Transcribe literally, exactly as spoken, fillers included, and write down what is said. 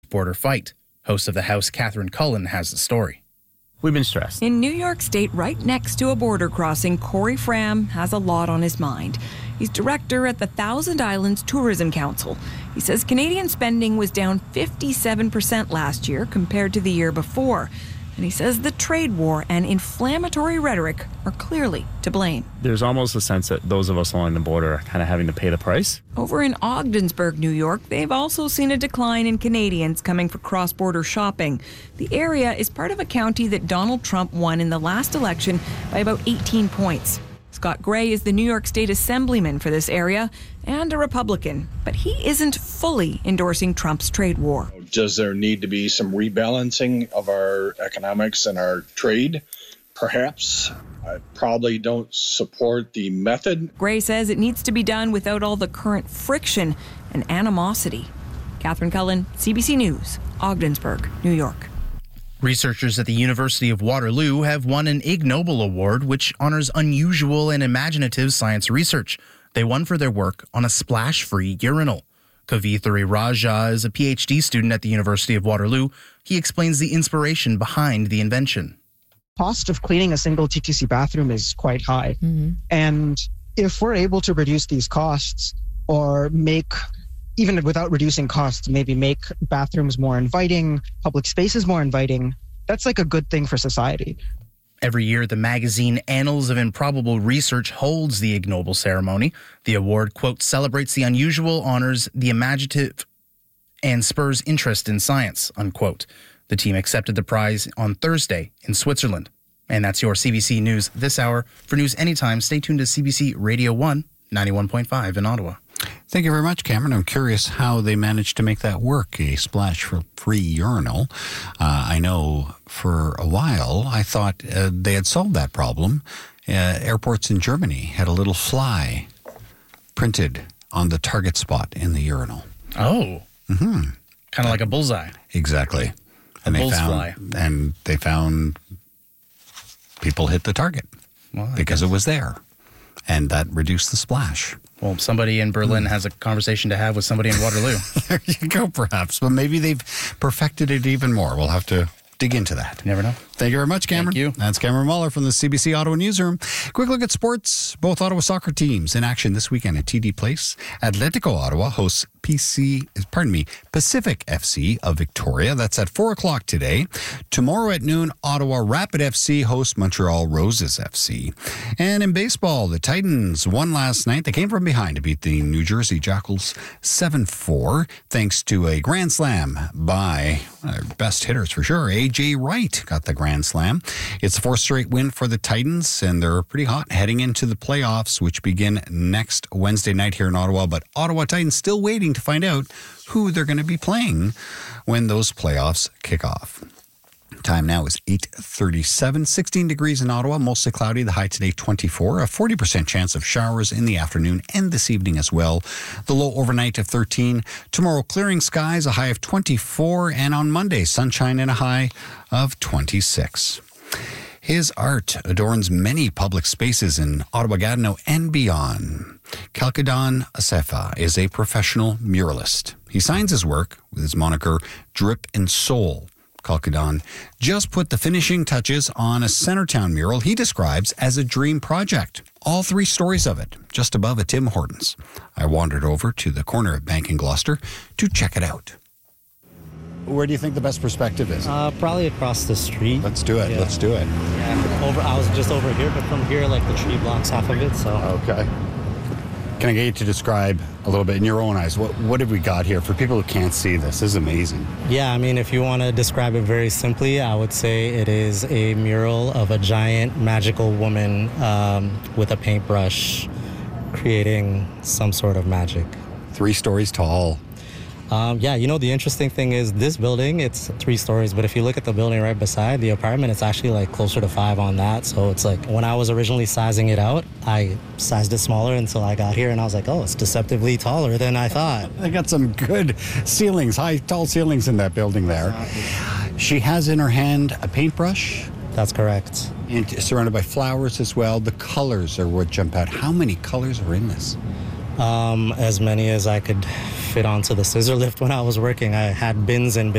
cross-border fight. Host of the House, Catherine Cullen, has the story. We've been stressed. In New York State, right next to a border crossing, Corey Fram has a lot on his mind. He's director at the Thousand Islands Tourism Council. He says Canadian spending was down fifty-seven percent last year compared to the year before. And he says the trade war and inflammatory rhetoric are clearly to blame. There's almost a sense that those of us along the border are kind of having to pay the price. Over in Ogdensburg, New York, they've also seen a decline in Canadians coming for cross-border shopping. The area is part of a county that Donald Trump won in the last election by about eighteen points. Scott Gray is the New York State Assemblyman for this area and a Republican, but he isn't fully endorsing Trump's trade war. Does there need to be some rebalancing of our economics and our trade? Perhaps. I probably don't support the method. Gray says it needs to be done without all the current friction and animosity. Catherine Cullen, C B C News, Ogdensburg, New York. Researchers at the University of Waterloo have won an Ig Nobel Award, which honors unusual and imaginative science research. They won for their work on a splash-free urinal. Kavithuri Raja is a P H D student at the University of Waterloo. He explains the inspiration behind the invention. Cost of cleaning a single T T C bathroom is quite high. Mm-hmm. And if we're able to reduce these costs or make, even without reducing costs, maybe make bathrooms more inviting, public spaces more inviting, that's like a good thing for society. Every year, the magazine Annals of Improbable Research holds the Ig Nobel ceremony. The award, quote, celebrates the unusual, honors the imaginative, and spurs interest in science, unquote. The team accepted the prize on Thursday in Switzerland. And that's your C B C News this hour. For news anytime, stay tuned to C B C Radio one, ninety-one point five in Ottawa. Thank you very much, Cameron. I'm curious how they managed to make that work, a splash-free urinal. Uh, I know for a while I thought uh, they had solved that problem. Uh, airports in Germany had a little fly printed on the target spot in the urinal. Oh. Mm-hmm. Kind of like a bullseye. Exactly. A And they bull's found, fly. And they found people hit the target Well, I because guess. it was there. And that reduced the splash. Well, somebody in Berlin has a conversation to have with somebody in Waterloo. There you go, perhaps. But maybe they've perfected it even more. We'll have to dig into that. You never know. Thank you very much, Cameron. Thank you. That's Cameron Muller from the C B C Ottawa Newsroom. Quick look at sports. Both Ottawa soccer teams in action this weekend at T D Place. Atletico Ottawa hosts P C, pardon me, Pacific F C of Victoria. That's at four o'clock today. Tomorrow at noon, Ottawa Rapid F C hosts Montreal Roses F C. And in baseball, the Titans won last night. They came from behind to beat the New Jersey Jackals seven four, thanks to a grand slam by uh, best hitters for sure. A J Wright got the grand slam. It's a fourth straight win for the Titans, and they're pretty hot heading into the playoffs, which begin next Wednesday night here in Ottawa. But Ottawa Titans still waiting to find out who they're going to be playing when those playoffs kick off. Time now is eight thirty-seven, sixteen degrees in Ottawa, mostly cloudy. The high today twenty-four, a forty percent chance of showers in the afternoon and this evening as well. The low overnight of thirteen. Tomorrow, clearing skies, a high of twenty-four. And on Monday, sunshine and a high of twenty-six. His art adorns many public spaces in Ottawa, Gatineau, and beyond. Kalkadan Asefa is a professional muralist. He signs his work with his moniker Drip and Soul. Kalkadan just put the finishing touches on a Centertown mural he describes as a dream project. All three stories of it, just above a Tim Hortons. I wandered over to the corner of Bank and Gloucester to check it out. Where do you think the best perspective is? Uh, probably across the street. Let's do it. Yeah. Let's do it. Yeah, over. I was just over here, but from here, like the tree blocks half of it. So Okay. Can I get you to describe a little bit in your own eyes? What what have we got here for people who can't see this? This is amazing. yeah, I mean, if you want to describe it very simply, I would say it is a mural of a giant magical woman um, with a paintbrush, creating some sort of magic. Three stories tall. Um, yeah, you know, the interesting thing is this building, it's three stories, but if you look at the building right beside the apartment, it's actually like closer to five on that. So it's like when I was originally sizing it out, I sized it smaller until I got here and I was like, oh, it's deceptively taller than I thought. They got some good ceilings, high, tall ceilings in that building there. She has in her hand a paintbrush. That's correct. And surrounded by flowers as well. The colors are what jump out. How many colors are in this? Um, as many as I could fit onto the scissor lift when I was working. I had bins and bins.